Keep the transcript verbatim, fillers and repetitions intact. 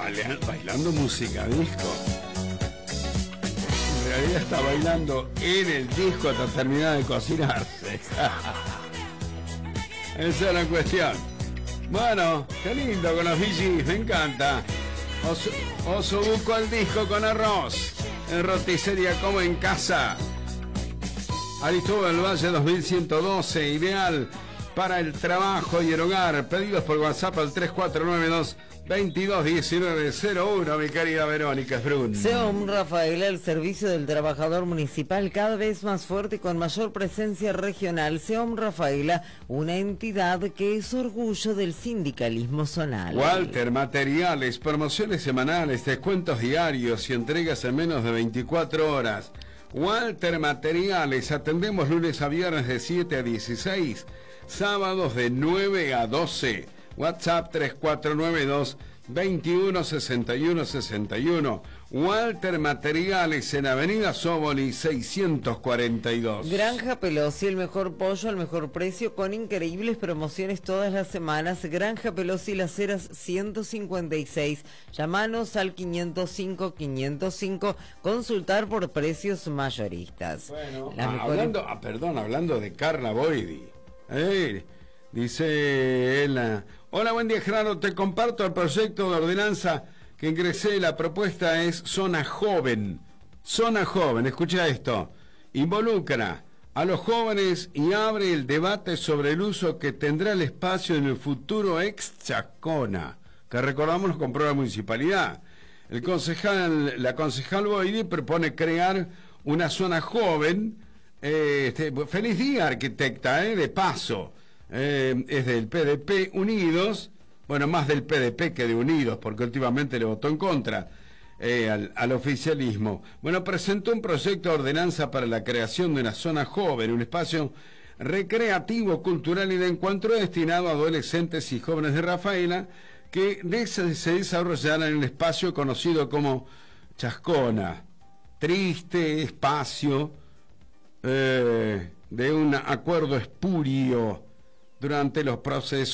baila, bailando música disco. En realidad está bailando en el disco hasta terminar de cocinarse. Esa es la cuestión. Bueno, qué lindo con los Bee Gees, me encanta. Oso, oso buco al disco con arroz. En roticería como en casa. Aristóbal Valle dos mil ciento doce, ideal para el trabajo y el hogar. Pedidos por WhatsApp al tres cuatro nueve dos, veintidós diecinueve cero uno, mi querida Verónica Sprun. SEOM Rafaela, el servicio del trabajador municipal cada vez más fuerte y con mayor presencia regional. SEOM Rafaela, una entidad que es orgullo del sindicalismo zonal. Walter Materiales, promociones semanales, descuentos diarios y entregas en menos de veinticuatro horas. Walter Materiales, atendemos lunes a viernes de siete a dieciséis, sábados de nueve a doce. WhatsApp tres cuatro nueve dos, veintiuno sesenta y uno sesenta y uno. Walter Materiales en Avenida Sóboli seiscientos cuarenta y dos. Granja Pelosi, el mejor pollo al mejor precio con increíbles promociones todas las semanas. Granja Pelosi, Las Heras ciento cincuenta y seis. Llámanos al quinientos cinco, quinientos cinco, consultar por precios mayoristas. Bueno, La ah, mejor... hablando, ah, perdón, hablando de Carla Boidi. Eh, dice ella: hola, buen día Gerardo, te comparto el proyecto de ordenanza que ingresé. La propuesta es zona joven. Zona joven, escucha esto. Involucra a los jóvenes y abre el debate sobre el uso que tendrá el espacio en el futuro ex Chascona, que recordamos lo compró la municipalidad. El concejal, la concejal Boidi propone crear una zona joven. Eh, este, feliz día, arquitecta, eh, de paso. Eh, es del P D P Unidos, bueno, más del P D P que de Unidos, porque últimamente le votó en contra eh, al, al oficialismo. Bueno, presentó un proyecto de ordenanza para la creación de una zona joven, un espacio recreativo, cultural y de encuentro destinado a adolescentes y jóvenes de Rafaela que se desarrollarán en el espacio conocido como Chascona. Triste espacio eh, de un acuerdo espurio durante los procesos